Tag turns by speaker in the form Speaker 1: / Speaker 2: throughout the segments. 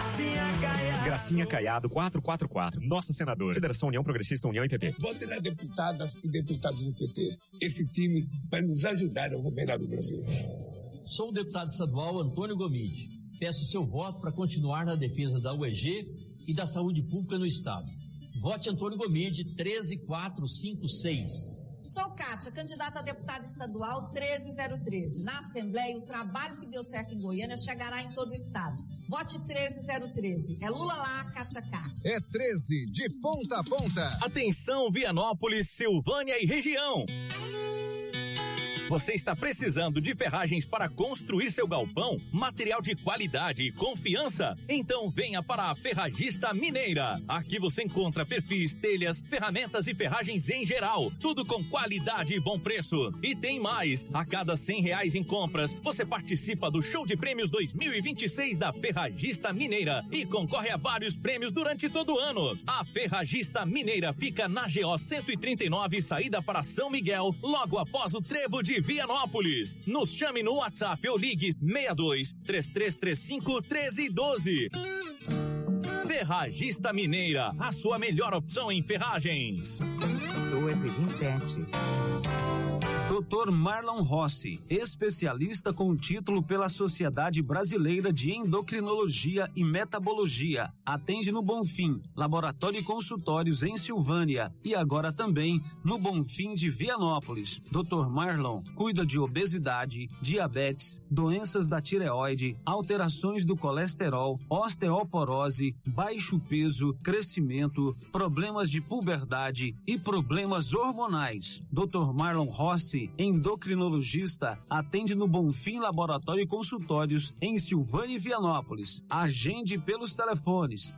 Speaker 1: Gracinha Caiado 444, nossa senadora, Federação União Progressista, União e PP.
Speaker 2: Vote nas deputadas e deputados do PT. Esse time vai nos ajudar a governar o Brasil.
Speaker 3: Sou o deputado estadual Antônio Gomide. Peço seu voto para continuar na defesa da UEG e da saúde pública no Estado. Vote Antônio Gomide 13456.
Speaker 4: Sou Kátia, candidata a deputada estadual 13013. Na Assembleia, o trabalho que deu certo em Goiânia chegará em todo o Estado. Vote 13013. É Lula lá, Kátia cá.
Speaker 5: É 13, de ponta a ponta.
Speaker 6: Atenção, Vianópolis, Silvânia e região. Você está precisando de ferragens para construir seu galpão? Material de qualidade e confiança? Então venha para a Ferragista Mineira. Aqui você encontra perfis, telhas, ferramentas e ferragens em geral. Tudo com qualidade e bom preço. E tem mais. A cada R$100 em compras, você participa do Show de Prêmios 2026 da Ferragista Mineira e concorre a vários prêmios durante todo o ano. A Ferragista Mineira fica na GO 139, saída para São Miguel, logo após o Trevo de Vianópolis. Nos chame no WhatsApp ou ligue 62-3335-1312. Ferragista Mineira, a sua melhor opção em ferragens.
Speaker 7: 12h27. Dr. Marlon Rossi, especialista com título pela Sociedade Brasileira de Endocrinologia e Metabologia. Atende no Bonfim, laboratório e consultórios em Silvânia e agora também no Bonfim de Vianópolis. Dr. Marlon cuida de obesidade, diabetes, doenças da tireoide, alterações do colesterol, osteoporose, baixo peso, crescimento, problemas de puberdade e problemas hormonais. Dr. Marlon Rossi, endocrinologista, atende no Bonfim Laboratório e Consultórios em Silvânia e Vianópolis. Agende pelos telefones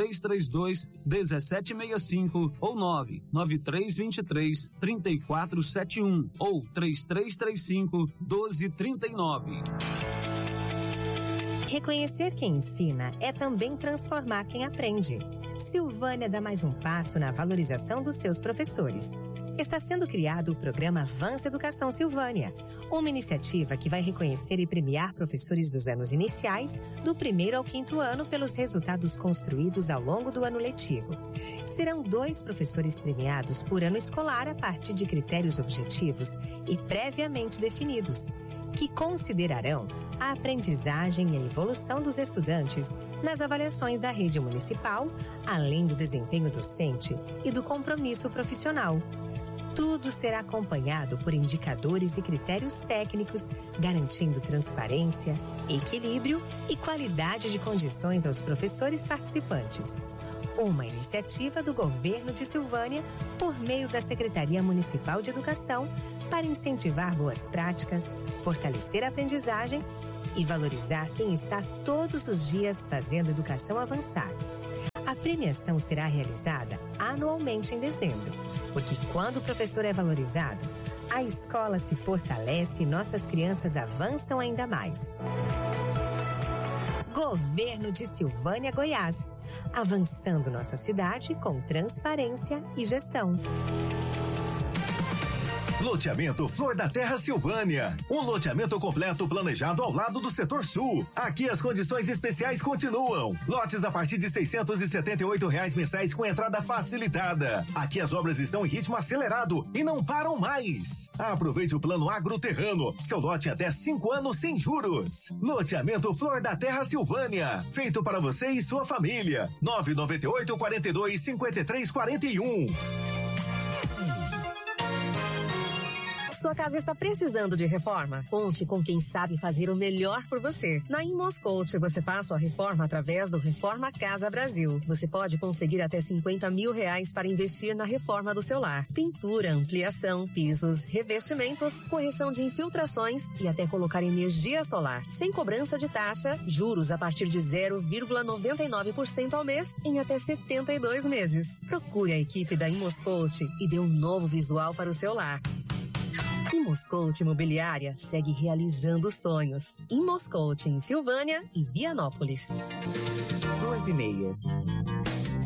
Speaker 7: 3332-1765 ou 99323-3471 ou 3335-1239.
Speaker 8: Reconhecer quem ensina é também transformar quem aprende. Silvânia dá mais um passo na valorização dos seus professores. Está sendo criado o programa Avança Educação Silvânia, uma iniciativa que vai reconhecer e premiar professores dos anos iniciais, do 1º ao 5º ano, pelos resultados construídos ao longo do ano letivo. Serão 2 professores premiados por ano escolar a partir de critérios objetivos e previamente definidos, que considerarão a aprendizagem e a evolução dos estudantes nas avaliações da rede municipal, além do desempenho docente e do compromisso profissional. Tudo será acompanhado por indicadores e critérios técnicos, garantindo transparência, equilíbrio e qualidade de condições aos professores participantes. Uma iniciativa do Governo de Silvânia por meio da Secretaria Municipal de Educação para incentivar boas práticas, fortalecer a aprendizagem e valorizar quem está todos os dias fazendo educação avançar. A premiação será realizada anualmente em dezembro, porque quando o professor é valorizado, a escola se fortalece e nossas crianças avançam ainda mais. Governo de Silvânia, Goiás, avançando nossa cidade com transparência e gestão.
Speaker 9: Loteamento Flor da Terra Silvânia. Um loteamento completo planejado ao lado do setor sul. Aqui as condições especiais continuam. Lotes a partir de R$678 mensais com entrada facilitada. Aqui as obras estão em ritmo acelerado e não param mais. Aproveite o plano agroterrano. Seu lote em até 5 anos sem juros. Loteamento Flor da Terra Silvânia. Feito para você e sua família. 998-42-5341.
Speaker 10: Sua casa está precisando de reforma? Conte com quem sabe fazer o melhor por você. Na Imoscoach, você faz sua reforma através do Reforma Casa Brasil. Você pode conseguir até R$50 mil para investir na reforma do seu lar. Pintura, ampliação, pisos, revestimentos, correção de infiltrações e até colocar energia solar. Sem cobrança de taxa, juros a partir de 0,99% ao mês em até 72 meses. Procure a equipe da Imoscoach e dê um novo visual para o seu lar. Imoscoach Imobiliária segue realizando sonhos. Imoscoach em Silvânia e Vianópolis.
Speaker 7: 2h30.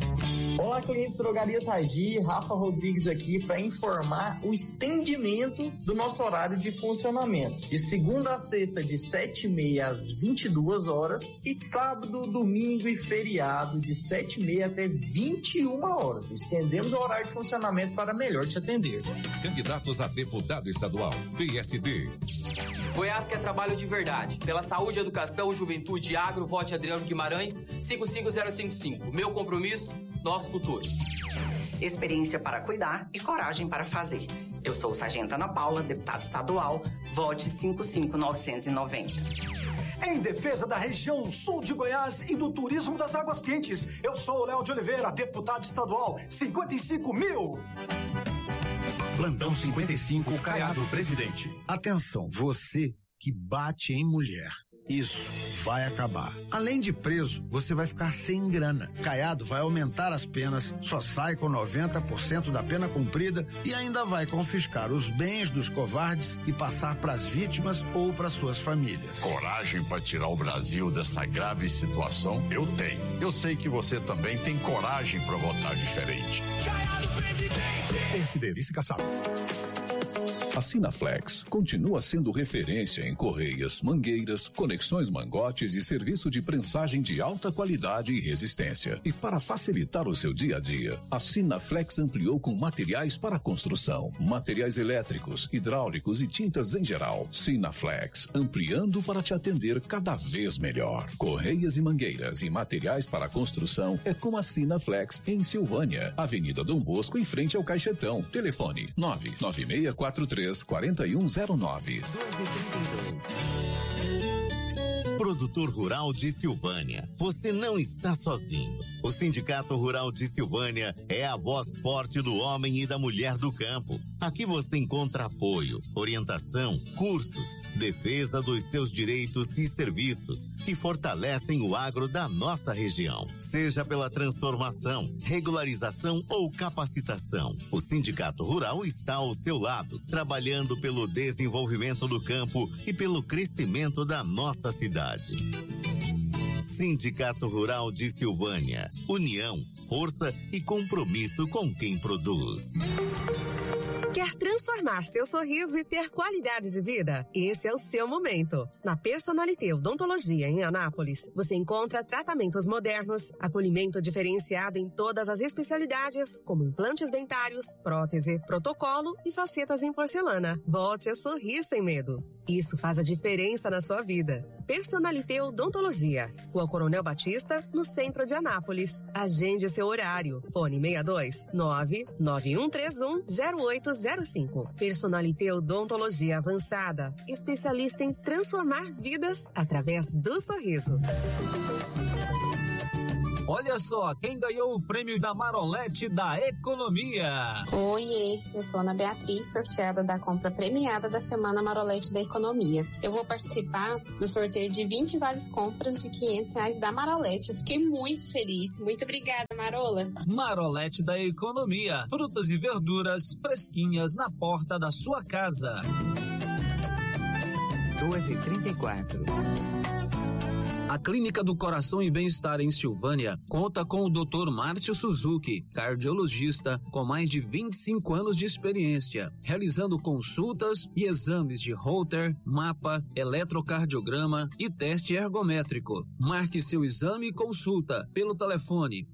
Speaker 11: Olá, clientes Drogarias Ragi, Rafa Rodrigues aqui para informar o estendimento do nosso horário de funcionamento. De segunda a sexta, de 7h30 às 22 horas e sábado, domingo e feriado, de 7h30 até 21 horas. Estendemos o horário de funcionamento para melhor te atender.
Speaker 12: Candidatos a deputado estadual, PSD.
Speaker 13: Goiás quer trabalho de verdade. Pela saúde, educação, juventude, agro, vote Adriano Guimarães, 55055. Meu compromisso, nosso futuro.
Speaker 14: Experiência para cuidar e coragem para fazer. Eu sou Sargento Ana Paula, deputada estadual, vote 55990.
Speaker 15: Em defesa da região sul de Goiás e do turismo das águas quentes, eu sou o Léo de Oliveira, deputado estadual, 55.000.
Speaker 16: Plantão 55, Caiado, presidente.
Speaker 17: Atenção, você que bate em mulher. Isso vai acabar. Além de preso, você vai ficar sem grana. Caiado vai aumentar as penas, só sai com 90% da pena cumprida e ainda vai confiscar os bens dos covardes e passar para as vítimas ou para suas famílias.
Speaker 18: Coragem para tirar o Brasil dessa grave situação? Eu tenho. Eu sei que você também tem coragem para votar diferente.
Speaker 12: Caiado, presidente!
Speaker 16: PSD, vice Kassab.
Speaker 19: A Sinaflex continua sendo referência em correias, mangueiras, conexões mangotes e serviço de prensagem de alta qualidade e resistência. E para facilitar o seu dia a dia, a Sinaflex ampliou com materiais para construção, materiais elétricos, hidráulicos e tintas em geral. Sinaflex, ampliando para te atender cada vez melhor. Correias e mangueiras e materiais para construção é com a Sinaflex em Silvânia, Avenida Dom Bosco, em frente ao Caixetão. Telefone 99643 4109.
Speaker 20: Produtor Rural de Silvânia, você não está sozinho. O Sindicato Rural de Silvânia é a voz forte do homem e da mulher do campo. Aqui você encontra apoio, orientação, cursos, defesa dos seus direitos e serviços que fortalecem o agro da nossa região. Seja pela transformação, regularização ou capacitação, o Sindicato Rural está ao seu lado, trabalhando pelo desenvolvimento do campo e pelo crescimento da nossa cidade. Sindicato Rural de Silvânia. União, força e compromisso com quem produz.
Speaker 10: Quer transformar seu sorriso e ter qualidade de vida? Esse é o seu momento. Na Personalité Odontologia em Anápolis, você encontra tratamentos modernos, acolhimento diferenciado em todas as especialidades, como implantes dentários, prótese, protocolo e facetas em porcelana. Volte a sorrir sem medo. Isso faz a diferença na sua vida. Personalité Odontologia, Rua Coronel Batista, no centro de Anápolis. Agende seu horário. Fone 62 99131 0805. Personalité Odontologia Avançada, especialista em transformar vidas através do sorriso.
Speaker 7: Olha só, quem ganhou o prêmio da Marolete da Economia.
Speaker 21: Oiê, eu sou Ana Beatriz, sorteada da compra premiada da Semana Marolete da Economia. Eu vou participar do sorteio de 20 vales compras de R$500 da Marolete. Eu fiquei muito feliz. Muito obrigada, Marola.
Speaker 7: Marolete da Economia. Frutas e verduras fresquinhas na porta da sua casa.
Speaker 22: 12h34.
Speaker 7: A Clínica do Coração e Bem-Estar em Silvânia conta com o Dr. Márcio Suzuki, cardiologista com mais de 25 anos de experiência, realizando consultas e exames de Holter, mapa, eletrocardiograma e teste ergométrico. Marque seu exame e consulta pelo telefone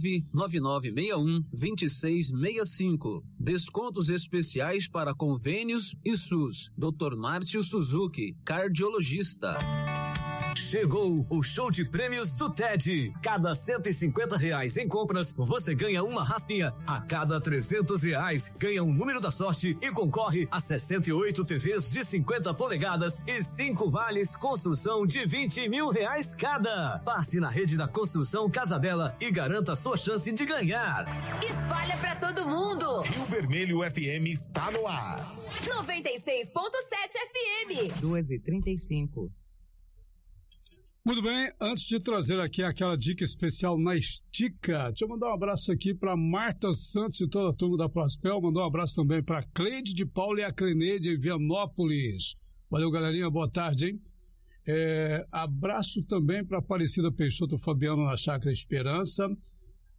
Speaker 7: 99961-2665. Descontos especiais para convênios e SUS. Dr. Márcio Suzuki, cardiologista.
Speaker 6: Chegou o show de prêmios do TED. Cada R$150 em compras, você ganha uma raspinha. A cada R$300, ganha um número da sorte e concorre a 68 TVs de 50 polegadas e 5 vales construção de R$20 mil cada. Passe na rede da Construção Casa Bela e garanta sua chance de ganhar.
Speaker 23: Espalha pra todo mundo.
Speaker 12: Rio Vermelho FM está no ar.
Speaker 23: 96.7 FM.
Speaker 22: 12h35.
Speaker 24: Muito bem, antes de trazer aqui aquela dica especial na Estica, deixa eu mandar um abraço aqui para Marta Santos e toda a turma da Prospel, mandar um abraço também para Cleide de Paula e a Cleneide em Vianópolis. Valeu, galerinha, boa tarde, hein? Abraço também para Aparecida Peixoto Fabiano na Chácara Esperança,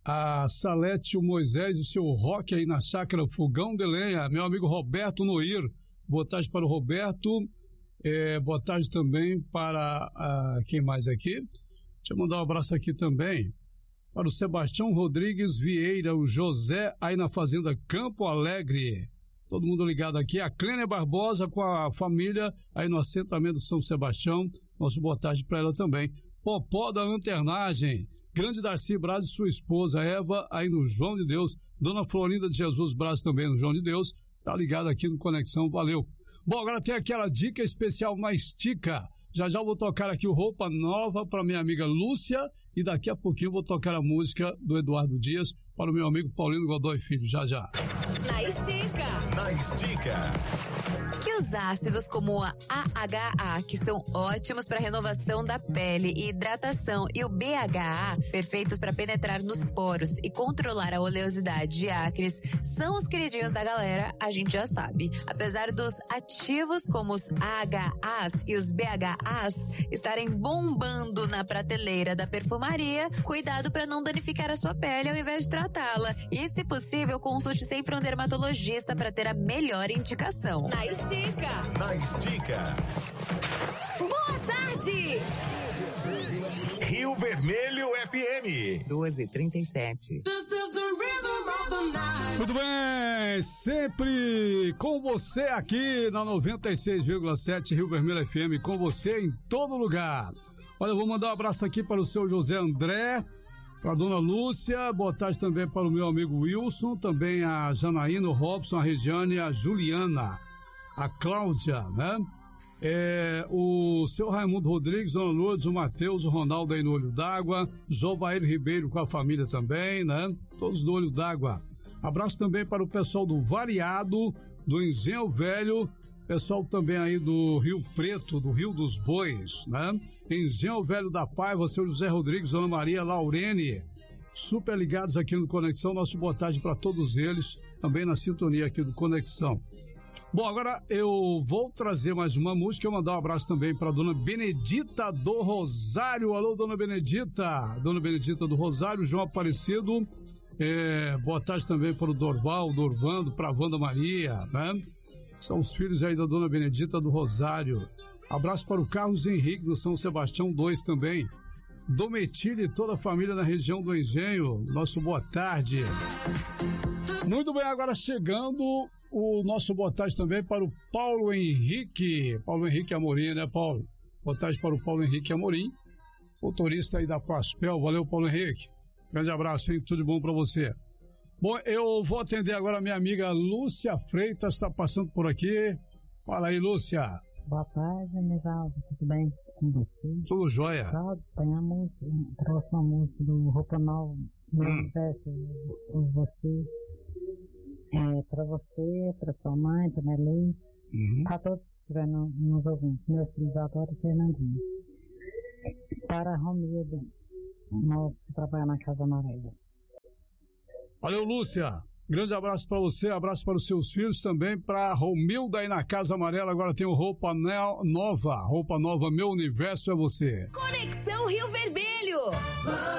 Speaker 24: a Salete, o Moisés e o seu Roque aí na chácara Fogão de Lenha. Meu amigo Roberto Noir, boa tarde para o Roberto. Boa tarde também para quem mais aqui? Deixa eu mandar um abraço aqui também para o Sebastião Rodrigues Vieira, o José aí na Fazenda Campo Alegre. Todo mundo ligado aqui. A Clênia Barbosa com a família aí no assentamento São Sebastião. Nosso boa tarde para ela também. Popó da Lanternagem. Grande Darcy Braz e sua esposa Eva aí no João de Deus. Dona Florinda de Jesus Braz também no João de Deus. Tá ligado aqui no Conexão. Valeu. Bom, agora tem aquela dica especial na Estica. Já vou tocar aqui o Roupa Nova para minha amiga Lúcia e daqui a pouquinho vou tocar a música do Eduardo Dias para o meu amigo Paulino Godoy Filho, já.
Speaker 23: Na Estica.
Speaker 9: Na Estica.
Speaker 1: Que os ácidos como a AHA, que são ótimos para renovação da pele e hidratação, e o BHA, perfeitos para penetrar nos poros e controlar a oleosidade de acnes, são os queridinhos da galera, a gente já sabe. Apesar dos ativos como os AHAs e os BHAs estarem bombando na prateleira da perfumaria, cuidado para não danificar a sua pele ao invés de tratá-la. E, se possível, consulte sempre um dermatologista para ter a melhor indicação.
Speaker 23: Na Estica.
Speaker 9: Na Estica.
Speaker 23: Boa tarde!
Speaker 9: Rio Vermelho FM.
Speaker 22: 12h37.
Speaker 24: Muito bem, sempre com você aqui na 96,7 Rio Vermelho FM, com você em todo lugar. Olha, eu vou mandar um abraço aqui para o seu José André, para a dona Lúcia, boa tarde também para o meu amigo Wilson, também a Janaína, o Robson, a Regiane, a Juliana, a Cláudia, né? O seu Raimundo Rodrigues, dona Lourdes, o Matheus, o Ronaldo aí no Olho d'Água, Jovair Ribeiro com a família também, né? Todos do Olho d'Água. Abraço também para o pessoal do Variado, do Engenho Velho, pessoal também aí do Rio Preto, do Rio dos Bois, né? Engenho Velho da Paiva, seu José Rodrigues, dona Maria Laurene, super ligados aqui no Conexão. Nosso boa tarde para todos eles, também na sintonia aqui do Conexão. Bom, agora eu vou trazer mais uma música. Eu mandar um abraço também para a dona Benedita do Rosário. Alô, dona Benedita. Dona Benedita do Rosário, João Aparecido. Boa tarde também para o Dorval, Dorvando, para a Wanda Maria, né? São os filhos aí da dona Benedita do Rosário. Abraço para o Carlos Henrique do São Sebastião 2 também. Domitila e toda a família na região do Engenho. Nosso boa tarde. Muito bem, agora chegando o nosso boa tarde também para o Paulo Henrique. Paulo Henrique Amorim, né, Paulo? Boa tarde para o Paulo Henrique Amorim, motorista aí da Paspel. Valeu, Paulo Henrique. Grande abraço, hein? Tudo de bom para você. Bom, eu vou atender agora a minha amiga Lúcia Freitas, está passando por aqui. Fala aí, Lúcia.
Speaker 2: Boa tarde, Anivaldo. Tudo bem com você?
Speaker 24: Tudo jóia.
Speaker 2: Põe a música, próxima música do Roupa Nova, meu universo, você. Para você, para sua mãe, para Nelly, para todos que estiverem nos ouvindo, meus filhos Adoro e Fernandinho. Para Romildo, nós que trabalhamos na Casa Amarela.
Speaker 24: Valeu, Lúcia. Grande abraço para você, abraço para os seus filhos também, para Romilda aí na Casa Amarela. Agora tem o Roupa Nova, Roupa Nova, meu universo é você.
Speaker 23: Conexão Rio Vermelho.